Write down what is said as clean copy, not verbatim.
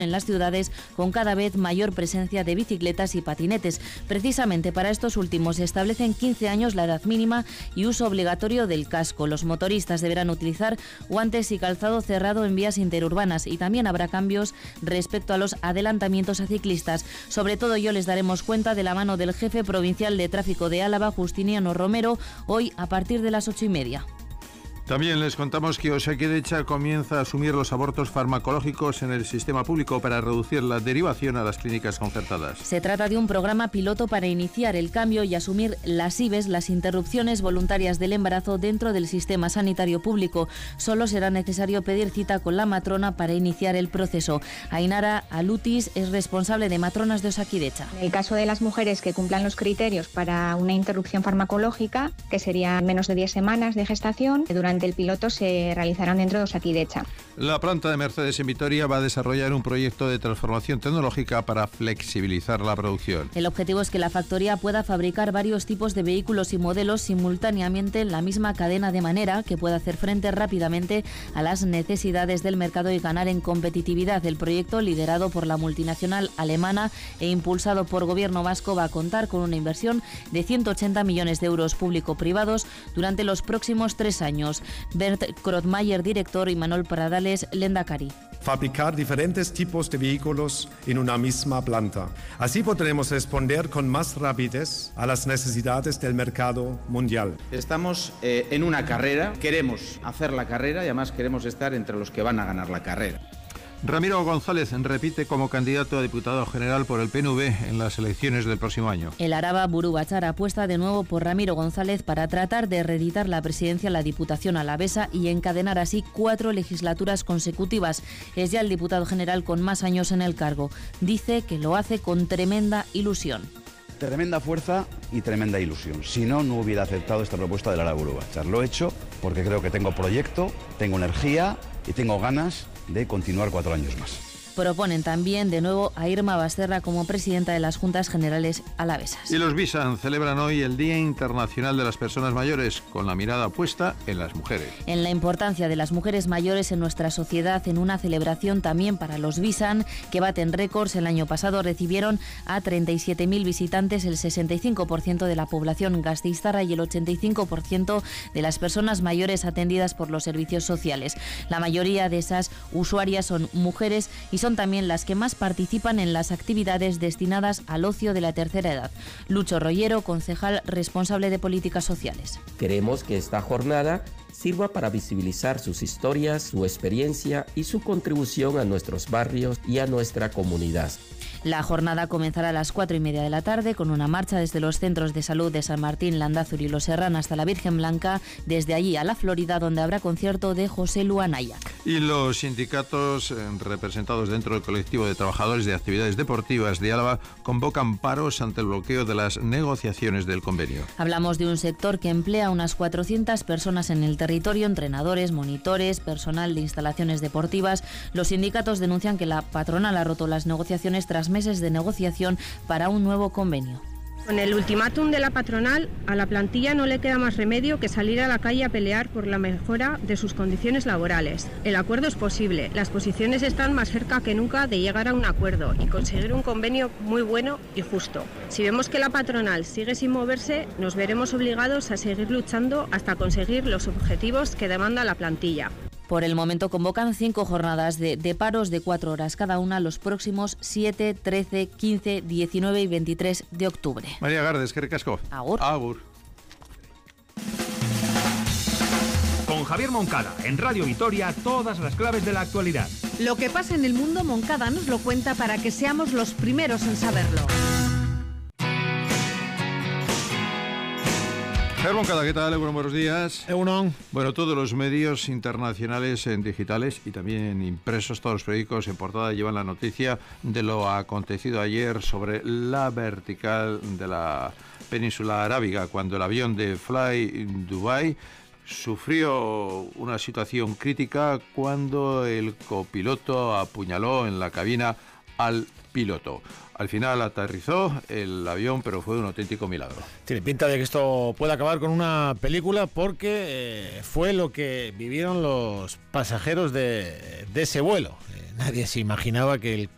en las ciudades con cada vez mayor presencia de bicicletas y patinetes. Precisamente para estos últimos se establecen 15 años la edad mínima y uso obligatorio del casco. Los motoristas deberán utilizar guantes y calzado cerrado en vías interurbanas y también habrá cambios respecto a los adelantamientos a ciclistas. Sobre todo ello les daremos cuenta de la mano del jefe provincial de tráfico de Álava, Justiniano Romero, hoy a partir de las 8:30. También les contamos que Osakidetza comienza a asumir los abortos farmacológicos en el sistema público para reducir la derivación a las clínicas concertadas. Se trata de un programa piloto para iniciar el cambio y asumir las IVES, las interrupciones voluntarias del embarazo, dentro del sistema sanitario público. Solo será necesario pedir cita con la matrona para iniciar el proceso. Ainara Alutis es responsable de matronas de Osakidetza. En el caso de las mujeres que cumplan los criterios para una interrupción farmacológica, que serían menos de 10 semanas de gestación, durante el piloto se realizarán dentro de Osakidetza. La planta de Mercedes en Vitoria va a desarrollar un proyecto de transformación tecnológica para flexibilizar la producción. El objetivo es que la factoría pueda fabricar varios tipos de vehículos y modelos simultáneamente en la misma cadena, de manera que pueda hacer frente rápidamente a las necesidades del mercado y ganar en competitividad. El proyecto, liderado por la multinacional alemana e impulsado por Gobierno vasco, va a contar con una inversión de 180 millones de euros público-privados durante los próximos 3 años. Bert Krotmayer, director, y Manuel Pradales, lehendakari. Fabricar diferentes tipos de vehículos en una misma planta. Así podremos responder con más rapidez a las necesidades del mercado mundial. Estamos en una carrera, queremos hacer la carrera y además queremos estar entre los que van a ganar la carrera. Ramiro González repite como candidato a diputado general por el PNV en las elecciones del próximo año. El Araba Buru Batzar apuesta de nuevo por Ramiro González para tratar de reeditar la presidencia de la Diputación alavesa y encadenar así 4 legislaturas consecutivas. Es ya el diputado general con más años en el cargo. Dice que lo hace con tremenda ilusión. Tremenda fuerza y tremenda ilusión. Si no, no hubiera aceptado esta propuesta del Araba Buru Batzar. Lo he hecho porque creo que tengo proyecto, tengo energía y tengo ganas de continuar 4 años más. Proponen también de nuevo a Irma Basterra como presidenta de las Juntas Generales alavesas. Y los Visan celebran hoy el Día Internacional de las Personas Mayores, con la mirada puesta en las mujeres. En la importancia de las mujeres mayores en nuestra sociedad, en una celebración también para los Visan, que baten récords. El año pasado recibieron a 37.000 visitantes, el 65% de la población gasteiztarra y el 85% de las personas mayores atendidas por los servicios sociales. La mayoría de esas usuarias son mujeres y son también las que más participan en las actividades destinadas al ocio de la tercera edad. Lucho Rollero, concejal responsable de políticas sociales. Queremos que esta jornada sirva para visibilizar sus historias, su experiencia y su contribución a nuestros barrios y a nuestra comunidad. La jornada comenzará a las 4:30 de la tarde con una marcha desde los centros de salud de San Martín, Landázuri y Los Serrán hasta la Virgen Blanca, desde allí a la Florida, donde habrá concierto de José Lu Anaya. Y los sindicatos representados dentro del colectivo de trabajadores de actividades deportivas de Álava convocan paros ante el bloqueo de las negociaciones del convenio. Hablamos de un sector que emplea a unas 400 personas en el territorio, entrenadores, monitores, personal de instalaciones deportivas. Los sindicatos denuncian que la patronal ha roto las negociaciones tras meses de negociación para un nuevo convenio. Con el ultimátum de la patronal, a la plantilla no le queda más remedio que salir a la calle a pelear por la mejora de sus condiciones laborales. El acuerdo es posible, las posiciones están más cerca que nunca de llegar a un acuerdo y conseguir un convenio muy bueno y justo. Si vemos que la patronal sigue sin moverse, nos veremos obligados a seguir luchando hasta conseguir los objetivos que demanda la plantilla. Por el momento convocan 5 jornadas de paros de 4 horas cada una los próximos 7, 13, 15, 19 y 23 de octubre. María Gardes, eskerrik asko. Agur. Agur. Con Javier Moncada, en Radio Vitoria, todas las claves de la actualidad. Lo que pasa en el mundo, Moncada nos lo cuenta para que seamos los primeros en saberlo. Javier Moncada, ¿qué tal? Buenos días. Bueno, todos los medios internacionales digitales y también impresos, todos los periódicos en portada llevan la noticia de lo acontecido ayer sobre la vertical de la península arábiga, cuando el avión de Fly Dubai sufrió una situación crítica cuando el copiloto apuñaló en la cabina al piloto. Al final aterrizó el avión, pero fue un auténtico milagro. Tiene pinta de que esto puede acabar con una película porque fue lo que vivieron los pasajeros de ese vuelo. Nadie se imaginaba que el